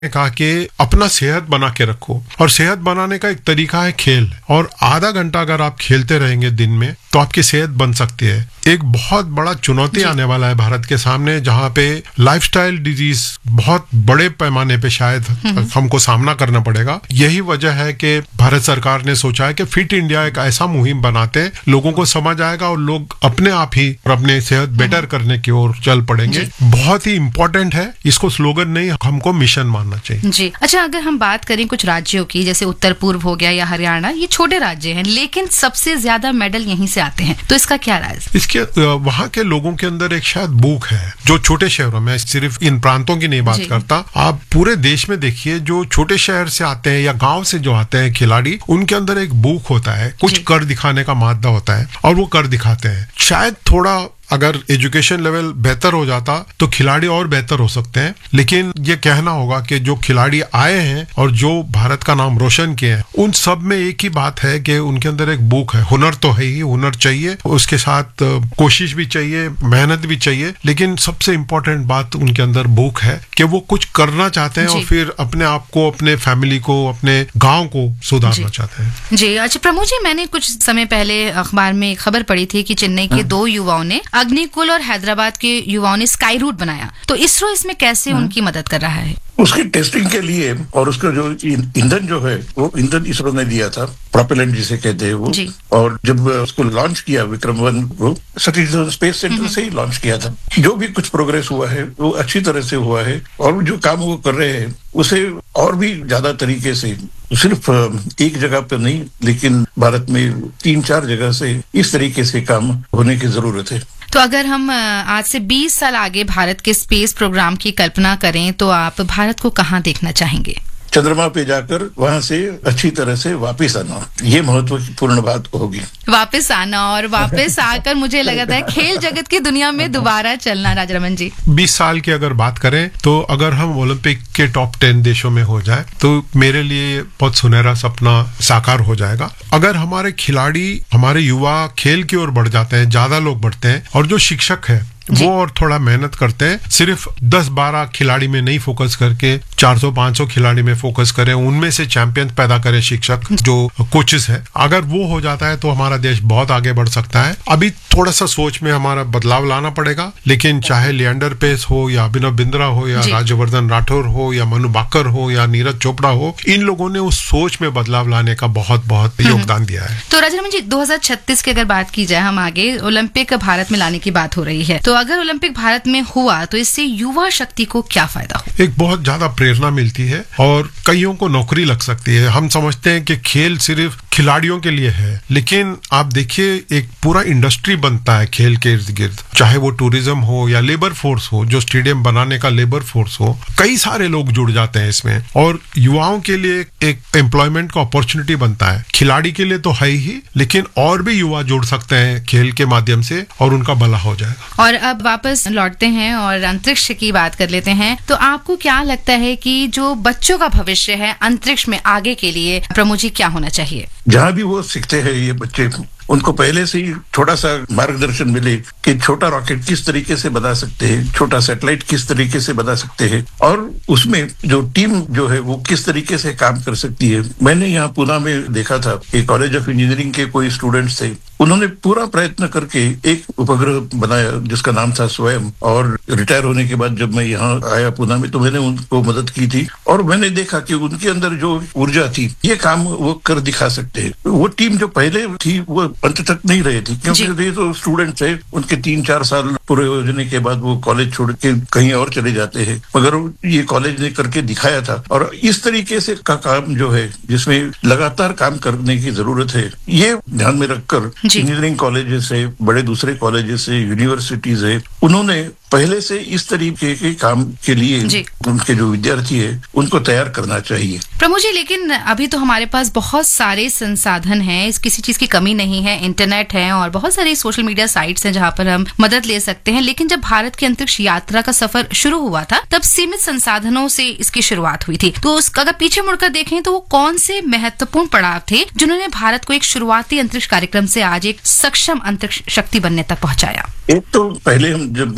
कहा कि अपना सेहत बना के रखो, और सेहत बनाने का एक तरीका है खेल, और आधा घंटा अगर आप खेलते रहेंगे दिन में तो आपकी सेहत बन सकती है। एक बहुत बड़ा चुनौती आने वाला है भारत के सामने, जहां पे लाइफस्टाइल डिजीज बहुत बड़े पैमाने पे शायद हमको सामना करना पड़ेगा। यही वजह है कि भारत सरकार ने सोचा है कि फिट इंडिया एक ऐसा मुहिम बनाते हैं, लोगों को समझ आएगा और लोग अपने आप ही अपने सेहत बेटर करने की ओर चल पड़ेंगे। बहुत ही इंपॉर्टेंट है, इसको स्लोगन नहीं, हमको मिशन मानना चाहिए। जी अच्छा, अगर हम बात करें कुछ राज्यों की, जैसे उत्तर पूर्व हो गया या हरियाणा, ये छोटे राज्य हैं लेकिन सबसे ज्यादा मेडल यहीं से आते हैं, तो इसका क्या राज? इसके वहाँ के लोगों के अंदर एक शायद भूख है, जो छोटे शहरों में, सिर्फ इन प्रांतों की नहीं बात करता, आप पूरे देश में देखिए, जो छोटे शहर से आते हैं या गांव से जो आते हैं खिलाड़ी, उनके अंदर एक भूख होता है, कुछ कर दिखाने का मादा होता है और वो कर दिखाते हैं। शायद थोड़ा अगर एजुकेशन लेवल बेहतर हो जाता तो खिलाड़ी और बेहतर हो सकते हैं, लेकिन ये कहना होगा कि जो खिलाड़ी आए हैं और जो भारत का नाम रोशन किए हैं, उन सब में एक ही बात है कि उनके अंदर एक भूख है। हुनर तो है ही, हुनर चाहिए, उसके साथ कोशिश भी चाहिए, मेहनत भी चाहिए, लेकिन सबसे इम्पोर्टेंट बात उनके अंदर भूख है कि वो कुछ करना चाहते हैं और फिर अपने आप को, अपने फैमिली को, अपने गाँव को सुधारना चाहते हैं। जी अच्छा प्रमोद जी, मैंने कुछ समय पहले अखबार में खबर पढ़ी थी कि चेन्नई के 2 युवाओं ने अग्निकुल और हैदराबाद के युवाओं ने स्काई रूट बनाया, तो इसरो इसमें कैसे उनकी मदद कर रहा है? उसकी टेस्टिंग के लिए, और उसका जो ईंधन जो है वो ईंधन इसरो ने दिया था, प्रोपेलेंट जिसे कहते हैं वो, और जब उसको लॉन्च किया विक्रम-1 को सतीश स्पेस सेंटर से ही लॉन्च किया था। जो भी कुछ प्रोग्रेस हुआ है वो अच्छी तरह से हुआ है, और जो काम वो कर रहे हैं उसे और भी ज्यादा तरीके से, सिर्फ एक जगह पे नहीं लेकिन भारत में 3-4 जगह से इस तरीके से काम होने की जरूरत है। तो अगर हम आज से 20 साल आगे भारत के स्पेस प्रोग्राम की कल्पना करें तो आप भारत को कहाँ देखना चाहेंगे? चंद्रमा पे जाकर वहां से अच्छी तरह से वापस आना, ये महत्वपूर्ण बात होगी। वापस आना, और वापस आकर मुझे लगता है खेल जगत की दुनिया में दोबारा चलना। राजारमन जी, 20 साल की अगर बात करें तो अगर हम ओलंपिक के टॉप 10 देशों में हो जाए तो मेरे लिए बहुत सुनहरा सपना साकार हो जाएगा। अगर हमारे खिलाड़ी, हमारे युवा खेल की ओर बढ़ जाते हैं, ज्यादा लोग बढ़ते हैं, और जो शिक्षक है वो और थोड़ा मेहनत करते हैं, सिर्फ 10-12 खिलाड़ी में नहीं फोकस करके 400-500 खिलाड़ी में फोकस करें, उनमें से चैंपियन पैदा करें शिक्षक, जो कोचेस है, अगर वो हो जाता है तो हमारा देश बहुत आगे बढ़ सकता है। अभी थोड़ा सा सोच में हमारा बदलाव लाना पड़ेगा, लेकिन चाहे लिएंडर पेस हो या अभिनव बिंद्रा हो या राज्यवर्धन राठौर हो या मनु भाकर हो या नीरज चोपड़ा हो, इन लोगों ने उस सोच में बदलाव लाने का बहुत बहुत योगदान दिया है। तो राजारमन जी, 2036 की अगर बात की जाए, हम आगे ओलंपिक भारत में लाने की बात हो रही है, तो अगर ओलंपिक भारत में हुआ तो इससे युवा शक्ति को क्या फायदा हो? एक बहुत ज्यादा प्रेरणा मिलती है और कईयों को नौकरी लग सकती है। हम समझते हैं कि खेल सिर्फ खिलाड़ियों के लिए है, लेकिन आप देखिए एक पूरा इंडस्ट्री बनता है खेल के इर्द गिर्द, चाहे वो टूरिज्म हो या लेबर फोर्स हो, जो स्टेडियम बनाने का लेबर फोर्स हो, कई सारे लोग जुड़ जाते हैं इसमें, और युवाओं के लिए एक एम्प्लॉयमेंट का अपॉर्चुनिटी बनता है। खिलाड़ी के लिए तो है ही, लेकिन और भी युवा जुड़ सकते हैं खेल के माध्यम से और उनका भला हो जाएगा। और अब वापस लौटते हैं और अंतरिक्ष की बात कर लेते हैं, तो आपको क्या लगता है कि जो बच्चों का भविष्य है अंतरिक्ष में आगे के लिए, प्रमोद जी, क्या होना चाहिए? जहाँ भी वो सीखते हैं ये बच्चे, उनको पहले से ही थोड़ा सा मार्गदर्शन मिले कि छोटा रॉकेट किस तरीके से बना सकते हैं, छोटा सैटेलाइट किस तरीके से बना सकते हैं, और उसमें जो टीम जो है वो किस तरीके से काम कर सकती है। मैंने यहाँ पुणे में देखा था, एक कॉलेज ऑफ इंजीनियरिंग के कोई स्टूडेंट्स थे, उन्होंने पूरा प्रयत्न करके एक उपग्रह बनाया जिसका नाम था स्वयं, और रिटायर होने के बाद जब मैं यहाँ आया पुणे में तो मैंने उनको मदद की थी, और मैंने देखा कि उनके अंदर जो ऊर्जा थी, ये काम वो कर दिखा सकते हैं। वो टीम जो पहले थी वो अंत तक नहीं रहे थी, क्योंकि ये तो स्टूडेंट थे, उनके 3-4 साल पूरे होने के बाद वो कॉलेज छोड़ के कहीं और चले जाते हैं, मगर ये कॉलेज ने करके दिखाया था। और इस तरीके से का काम जो है जिसमें लगातार काम करने की जरूरत है, ये ध्यान में रखकर इंजीनियरिंग कॉलेजेस है, बड़े दूसरे कॉलेजेस है, यूनिवर्सिटीज है, उन्होंने पहले से इस तरीके के काम के लिए उनके जो विद्यार्थी है उनको तैयार करना चाहिए। प्रमोद जी, लेकिन अभी तो हमारे पास बहुत सारे संसाधन हैं, किसी चीज की कमी नहीं है, इंटरनेट है और बहुत सारी सोशल मीडिया साइट्स हैं जहां पर हम मदद ले सकते हैं, लेकिन जब भारत की अंतरिक्ष यात्रा का सफर शुरू हुआ था तब सीमित संसाधनों से इसकी शुरुआत हुई थी। तो अगर पीछे मुड़कर देखें तो वो कौन से महत्वपूर्ण पड़ाव थे जिन्होंने भारत को एक शुरुआती अंतरिक्ष कार्यक्रम से आज एक सक्षम अंतरिक्ष शक्ति बनने तक पहुंचाया? एक तो पहले हम जब काम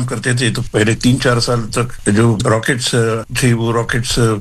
काम करते थे, तो पहले 3-4 साल तक जो रॉकेट्स थे वो रॉकेट्स